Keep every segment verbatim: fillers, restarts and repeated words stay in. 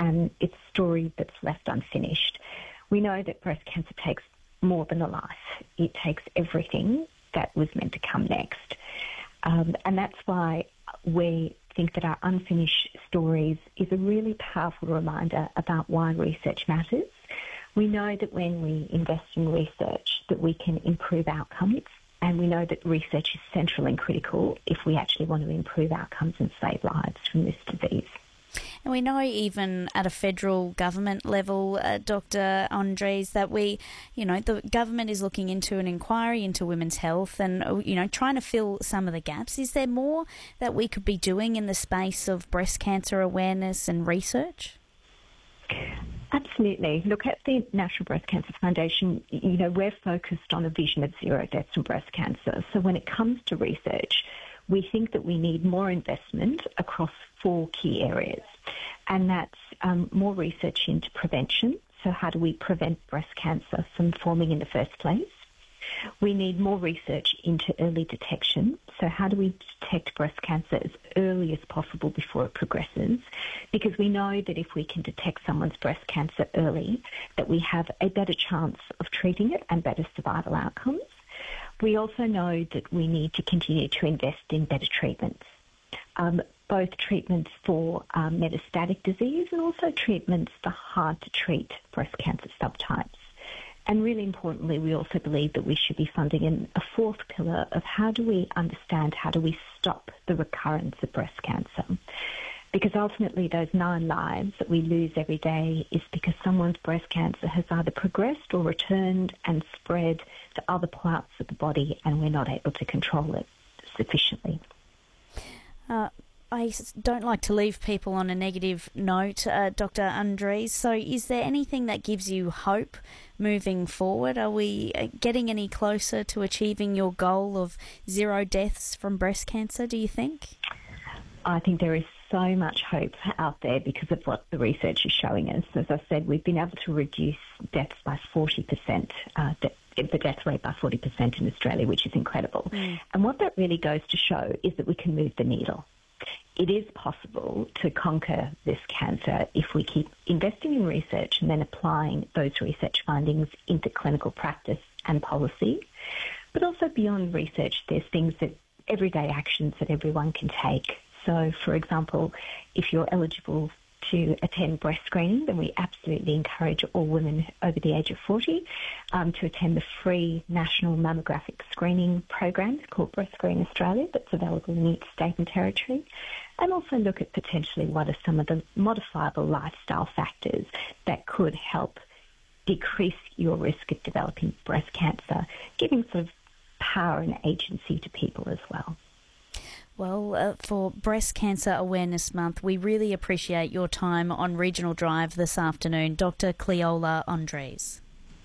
and it's a story that's left unfinished. We know that breast cancer takes more than a life. It takes everything that was meant to come next. Um, and that's why we think that our unfinished stories is a really powerful reminder about why research matters. We know that when we invest in research that we can improve outcomes, and we know that research is central and critical if we actually want to improve outcomes and save lives from this disease. And we know even at a federal government level, uh, Doctor Andres, that we, you know, the government is looking into an inquiry into women's health and, uh, you know, trying to fill some of the gaps. Is there more that we could be doing in the space of breast cancer awareness and research? Absolutely. Look, at the National Breast Cancer Foundation, you know, we're focused on a vision of zero deaths from breast cancer. So when it comes to research, we think that we need more investment across four key areas. And that's um, more research into prevention. So how do we prevent breast cancer from forming in the first place? We need more research into early detection. So how do we detect breast cancer as early as possible before it progresses? Because we know that if we can detect someone's breast cancer early, that we have a better chance of treating it and better survival outcomes. We also know that we need to continue to invest in better treatments, um, both treatments for um, metastatic disease and also treatments for hard-to-treat breast cancer subtypes. And really importantly, we also believe that we should be funding in a fourth pillar of how do we understand, how do we stop the recurrence of breast cancer? Because ultimately those nine lives that we lose every day is because someone's breast cancer has either progressed or returned and spread to other parts of the body and we're not able to control it sufficiently. Uh, I don't like to leave people on a negative note, uh, Doctor Andres. So is there anything that gives you hope moving forward? Are we getting any closer to achieving your goal of zero deaths from breast cancer, do you think? I think there is so much hope out there because of what the research is showing us. As I said, we've been able to reduce deaths by forty percent, uh, de- the death rate by forty percent in Australia, which is incredible. Mm. And what that really goes to show is that we can move the needle. It is possible to conquer this cancer if we keep investing in research and then applying those research findings into clinical practice and policy. But also beyond research, there's things that everyday actions that everyone can take. So, for example, if you're eligible to attend breast screening, then we absolutely encourage all women over the age of forty um, to attend the free national mammographic screening program called Breast Screen Australia that's available in each state and territory, and also look at potentially what are some of the modifiable lifestyle factors that could help decrease your risk of developing breast cancer, giving sort of power and agency to people as well. Well, uh, for Breast Cancer Awareness Month, we really appreciate your time on Regional Drive this afternoon, Doctor Cleola Andres.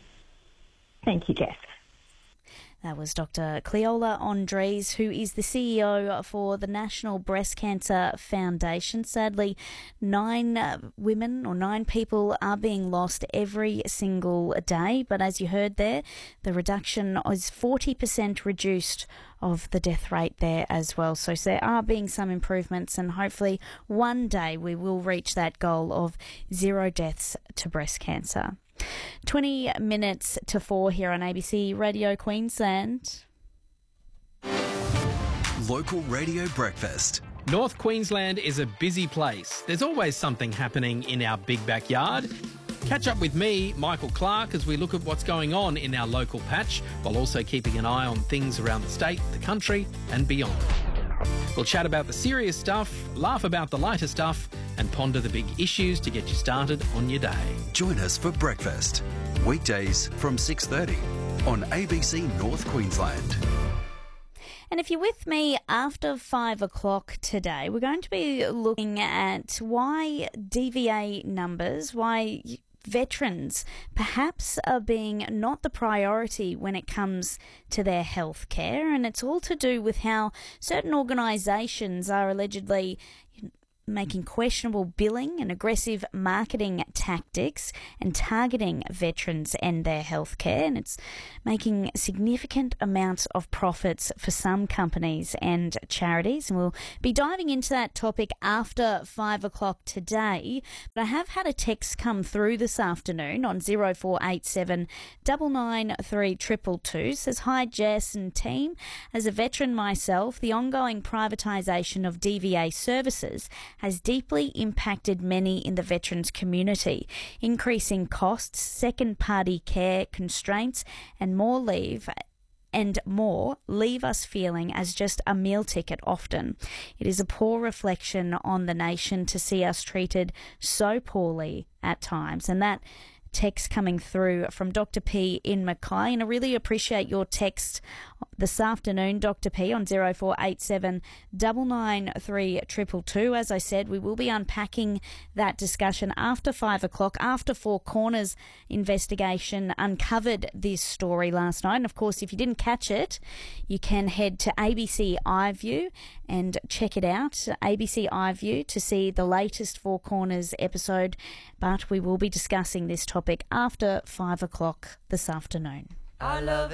Thank you, Jess. That was Doctor Cleola Andres, who is the C E O for the National Breast Cancer Foundation. Sadly, nine uh, women or nine people are being lost every single day. But as you heard there, the reduction is forty percent reduced of the death rate there as well. So there are being some improvements, and hopefully one day we will reach that goal of zero deaths to breast cancer. twenty minutes to four here on A B C Radio Queensland. Local Radio Breakfast. North Queensland is a busy place. There's always something happening in our big backyard. Catch up with me, Michael Clark, as we look at what's going on in our local patch, while also keeping an eye on things around the state, the country and beyond. We'll chat about the serious stuff, laugh about the lighter stuff, and ponder the big issues to get you started on your day. Join us for breakfast, weekdays from six thirty on A B C North Queensland. And if you're with me after five o'clock today, we're going to be looking at why D V A numbers, why veterans perhaps are being not the priority when it comes to their health care. And it's all to do with how certain organisations are allegedly making questionable billing and aggressive marketing tactics and targeting veterans and their healthcare, and it's making significant amounts of profits for some companies and charities. And we'll be diving into that topic after five o'clock today. But I have had a text come through this afternoon on zero four eight seven nine nine three two two two. Says, hi Jess and team. As a veteran myself, the ongoing privatisation of D V A services has deeply impacted many in the veterans community, increasing costs, second-party care constraints and more leave and more leave us feeling as just a meal ticket often. It is a poor reflection on the nation to see us treated so poorly at times. And that text coming through from Doctor P in Mackay, and I really appreciate your text this afternoon, Doctor P, on zero four eight seven nine nine three two two two. As I said, we will be unpacking that discussion after five o'clock, after Four Corners investigation uncovered this story last night. And of course, if you didn't catch it, you can head to A B C iView and check it out, A B C iView, to see the latest Four Corners episode. But we will be discussing this topic after five o'clock this afternoon. I love